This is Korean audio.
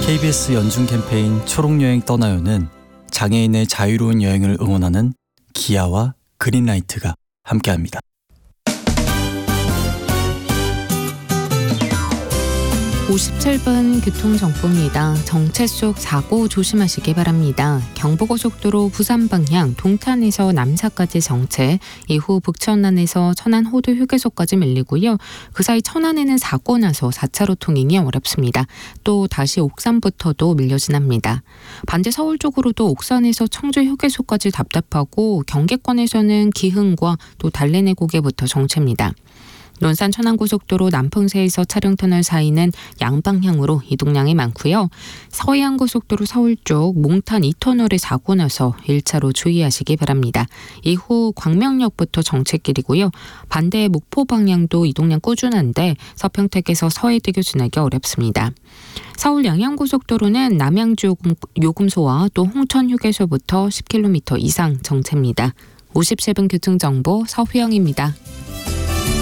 KBS 연중 캠페인 초록여행 떠나요는 장애인의 자유로운 여행을 응원하는 기아와 그린라이트가 함께합니다. 57분 교통정보입니다. 정체 속 사고 조심하시기 바랍니다. 경부고속도로 부산 방향 동탄에서 남사까지 정체, 이후 북천안에서 천안 호도 휴게소까지 밀리고요. 그 사이 천안에는 사고 나서 4차로 통행이 어렵습니다. 또 다시 옥산부터도 밀려 지납니다. 반대 서울 쪽으로도 옥산에서 청주 휴게소까지 답답하고 경계권에서는 기흥과 또 달래내 고개부터 정체입니다. 논산 천안고속도로 남풍세에서 차량터널 사이는 양방향으로 이동량이 많고요. 서해안고속도로 서울 쪽 몽탄 2터널에 사고 나서 1차로 주의하시기 바랍니다. 이후 광명역부터 정체길이고요. 반대 목포 방향도 이동량 꾸준한데 서평택에서 서해대교 지나기 어렵습니다. 서울 양양고속도로는 남양주 요금소와 또 홍천휴게소부터 10km 이상 정체입니다. 57분 교통정보 서휘영입니다.